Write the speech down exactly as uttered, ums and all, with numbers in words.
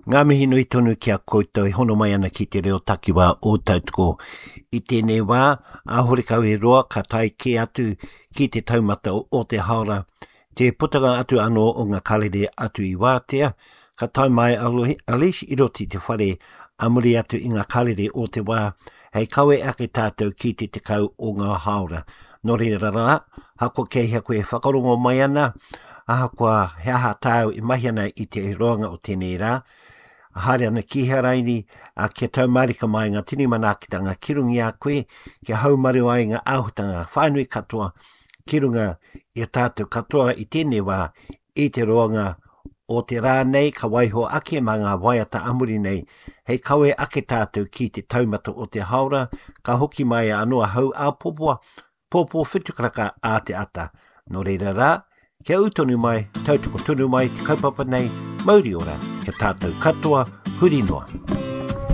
Ngā mihi nui tonu kia koutou, hono mai ana ki te reo takiwā o tautoko. I tēnei wā, āhore kau e roa, ka tai ke atu ki te taumata o, o te haora. Te putanga atu anō o ngā kalere atu i wātea, ka tai mai alish i roti te whare amuri atu i ngā kalere o te wā, hei kawe ake tātou ki te te kau o ngā haora. Nō re rara, hako kei hea koe whakarongo mai ana, aha kua heaha tāu i mahi ana i te roanga o tēnei rā, haere ana ki hea raini, a kia tau marika mai ngā tini manakitanga ki rungi a koe, kia haumaru ai ngā āhutanga whānui katoa, ki runga i a tātou katoa i tēnei wā, i te roanga o te rā nei, ka waiho ake mā ngā waiata amuri nei, hei kawe ake tātou ki te taumata o te haora, ka hoki mai anua hau a popua, popo whitukaraka a te ata. Nō reira rā, kia utonu mai, tautoko tonu mai, te kaupapa nei, mauri ora, kia tātou katoa, huri noa.